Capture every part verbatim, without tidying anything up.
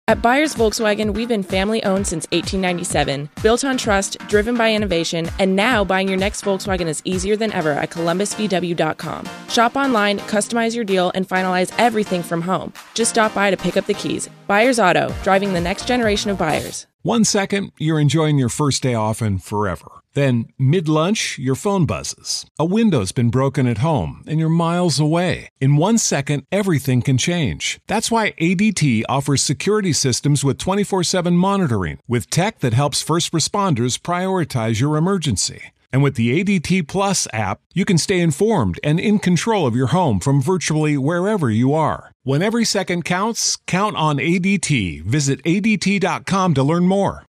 At Byers Volkswagen, we've been family-owned since eighteen ninety-seven, built on trust, driven by innovation, and now buying your next Volkswagen is easier than ever at columbus v w dot com. Shop online, customize your deal, and finalize everything from home. Just stop by to pick up the keys. Byers Auto, driving the next generation of buyers. One second, you're enjoying your first day off and forever. Then, mid-lunch, your phone buzzes. A window's been broken at home, and you're miles away. In one second, everything can change. That's why A D T offers security systems with twenty-four seven monitoring, with tech that helps first responders prioritize your emergency. And with the A D T Plus app, you can stay informed and in control of your home from virtually wherever you are. When every second counts, count on A D T. Visit A D T dot com to learn more.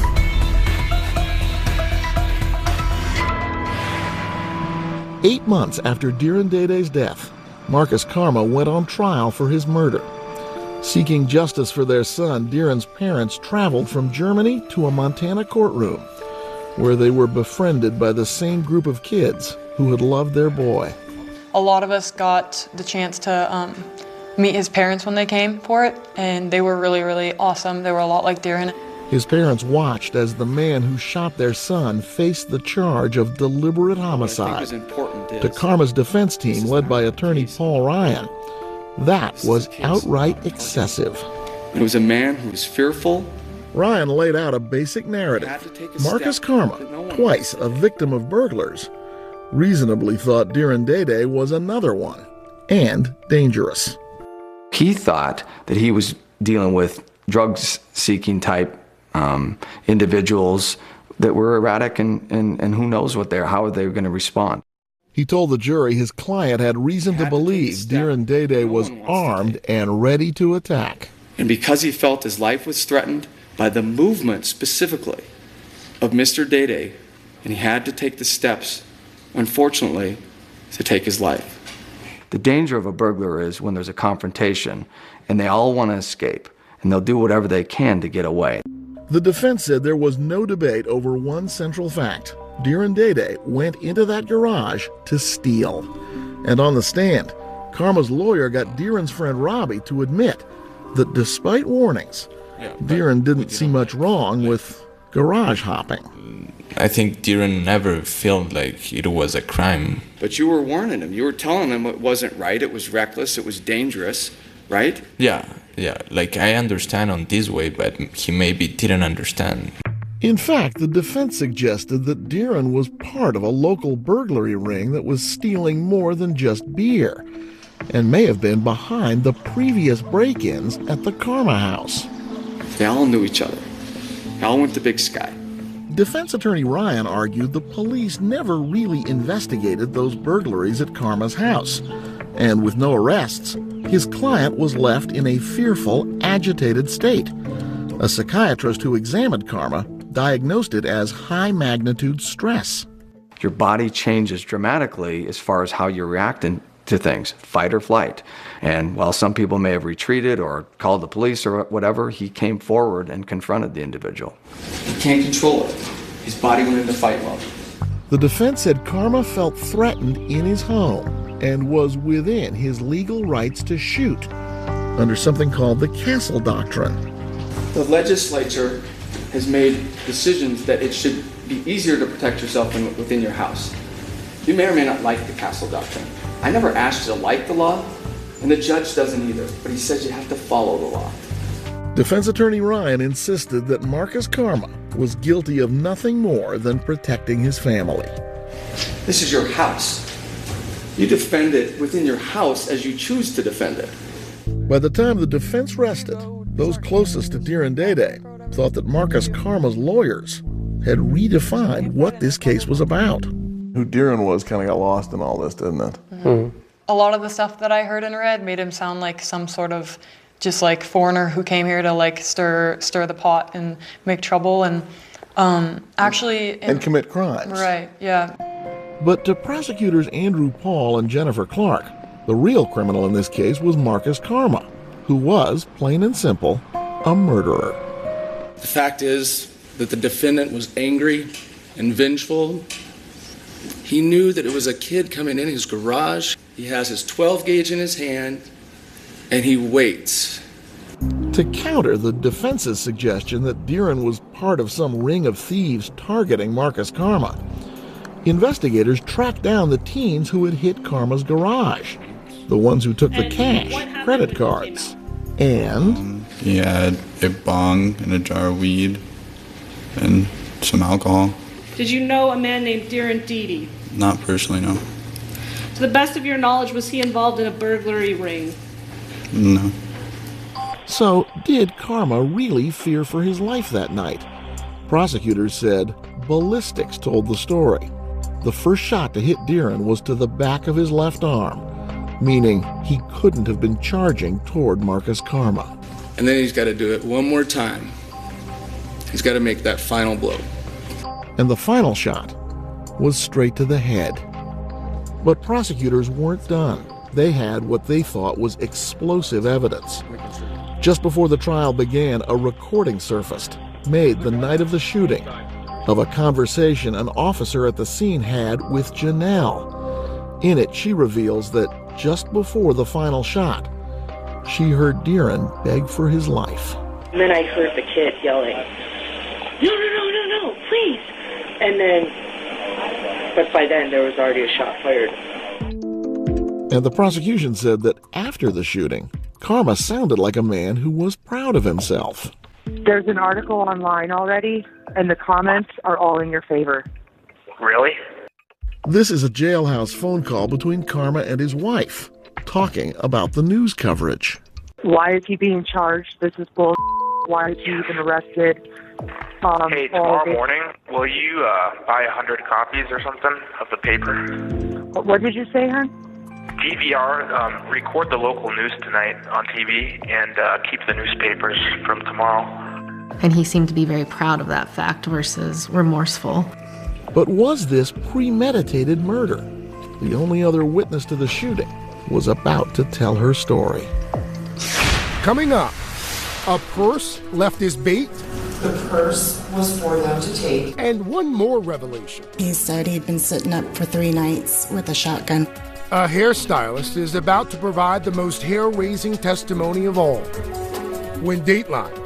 Eight months after Diron Dayday's death, Marcus Karma went on trial for his murder. Seeking justice for their son, Diron's parents traveled from Germany to a Montana courtroom, where they were befriended by the same group of kids who had loved their boy. A lot of us got the chance to um, meet his parents when they came for it, and they were really, really awesome. They were a lot like Diron. His parents watched as the man who shot their son faced the charge of deliberate homicide. To Karma's defense team, led by attorney Paul Ryan, that was outright excessive. It was a man who was fearful. Ryan laid out a basic narrative. Marcus Karma, twice a victim of burglars, reasonably thought Diron Dayday was another one, and dangerous. He thought that he was dealing with drug-seeking type um, individuals that were erratic, and, and, and who knows what they're, how they were going to respond. He told the jury his client had reason to believe Diron Dayday was armed and ready to attack. And because he felt his life was threatened by the movement specifically of Mister Dayday, and he had to take the steps, unfortunately, to take his life. The danger of a burglar is when there's a confrontation and they all want to escape, and they'll do whatever they can to get away. The defense said there was no debate over one central fact. Diron Dayday went into that garage to steal. And on the stand, Karma's lawyer got Diron's friend Robbie to admit that despite warnings, yeah, Diron didn't see much wrong with garage hopping. I think Diron never felt like it was a crime. But you were warning him. You were telling him it wasn't right, it was reckless, it was dangerous, right? Yeah, yeah. Like, I understand on this way, but he maybe didn't understand. In fact, the defense suggested that Diron was part of a local burglary ring that was stealing more than just beer, and may have been behind the previous break-ins at the Karma house. They all knew each other. They all went to Big Sky. Defense attorney Ryan argued the police never really investigated those burglaries at Karma's house, and with no arrests, his client was left in a fearful, agitated state. A psychiatrist who examined Karma diagnosed it as high-magnitude stress. Your body changes dramatically as far as how you're reacting to things, fight or flight. And while some people may have retreated or called the police or whatever, he came forward and confronted the individual. He can't control it. His body went into fight mode. The defense said Karma felt threatened in his home and was within his legal rights to shoot under something called the Castle Doctrine. The legislature has made decisions that it should be easier to protect yourself in, within your house. You may or may not like the Castle Doctrine. I never asked you to like the law, and the judge doesn't either, but he says you have to follow the law. Defense attorney Ryan insisted that Marcus Karma was guilty of nothing more than protecting his family. This is your house. You defend it within your house as you choose to defend it. By the time the defense rested, those closest to Diron Dayday thought that Marcus Karma's lawyers had redefined what this case was about. Who Diron was kind of got lost in all this, didn't it? Mm-hmm. A lot of the stuff that I heard and read made him sound like some sort of just like foreigner who came here to like stir stir the pot and make trouble and um, actually... And in, commit crimes. Right, yeah. But to prosecutors Andrew Paul and Jennifer Clark, the real criminal in this case was Marcus Karma, who was, plain and simple, a murderer. The fact is that the defendant was angry and vengeful. He knew that it was a kid coming in his garage. He has his twelve gauge in his hand, and he waits. To To counter the defense's suggestion that Deeren was part of some ring of thieves targeting Marcus Karma, investigators tracked down the teens who had hit Karma's garage, the ones who took the cash, credit cards, and... Um, he had a bong and a jar of weed and some alcohol. Did you know a man named Deeren Deedy? Not personally, no. To the best of your knowledge, was he involved in a burglary ring? No. So, did Karma really fear for his life that night? Prosecutors said ballistics told the story. The first shot to hit Deeren was to the back of his left arm, meaning he couldn't have been charging toward Marcus Karma. And then he's got to do it one more time. He's got to make that final blow. And the final shot was straight to the head. But prosecutors weren't done. They had what they thought was explosive evidence. Just before the trial began, a recording surfaced, made the night of the shooting, of a conversation an officer at the scene had with Janelle. In it, she reveals that just before the final shot, she heard Deeren beg for his life. And then I heard the kid yelling, no, no, no, no, no, please. And then, but by then there was already a shot fired. And the prosecution said that after the shooting, Karma sounded like a man who was proud of himself. There's an article online already, and the comments are all in your favor. Really? This is a jailhouse phone call between Karma and his wife, talking about the news coverage. Why is he being charged? This is bull. Why is he even arrested? Um, hey, tomorrow morning, will you uh, buy a hundred copies or something of the paper? What did you say, hon? D V R, um, record the local news tonight on T V and uh, keep the newspapers from tomorrow. And he seemed to be very proud of that fact versus remorseful. But was this premeditated murder? The only other witness to the shooting was about to tell her story. Coming up, a purse left as bait. The purse was for them to take. And one more revelation. He said he'd been sitting up for three nights with a shotgun. A hairstylist is about to provide the most hair-raising testimony of all when Dateline